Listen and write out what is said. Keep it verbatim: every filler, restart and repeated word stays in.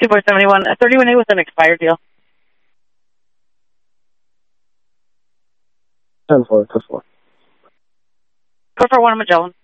two four seven one. A thirty-one A was an expired deal. ten four, ten four. Go for one Magellan.